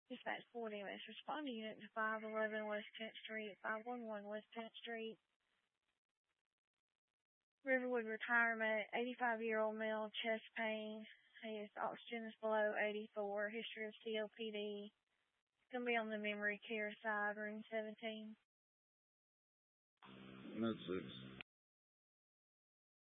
Dispatch 40 minutes. Respond to unit to 511 West 10th Street, 511 West 10th Street. Riverwood retirement, 85-year-old male, chest pain. His oxygen is below 84. History of COPD. It's going to be on the memory care side, room 17. Med 6.